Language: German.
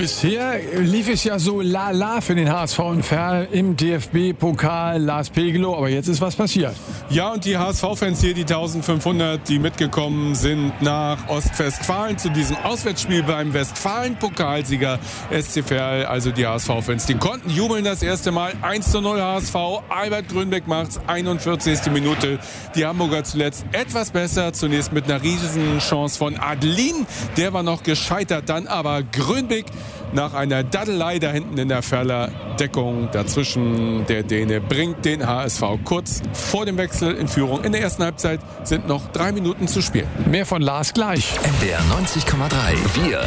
Bisher lief es ja so lala für den HSV und Verl im DFB-Pokal Lars Pegelow, aber jetzt ist was passiert. Ja, und die HSV-Fans hier, die 1500, die mitgekommen sind nach Ostwestfalen zu diesem Auswärtsspiel beim Westfalen-Pokalsieger SC Verl, also die HSV-Fans, die konnten jubeln das erste Mal. 1:0 HSV, Albert Grünbeck macht's, 41. Minute. Die Hamburger zuletzt etwas besser, zunächst mit einer riesigen Chance von Adelin, der war noch gescheitert, dann aber Grünbeck nach einer Daddelei da hinten in der Verler Deckung. Dazwischen der Däne bringt den HSV kurz vor dem Wechsel in Führung. In der ersten Halbzeit sind noch 3 Minuten zu spielen. Mehr von Lars gleich. NDR 90,3. Wir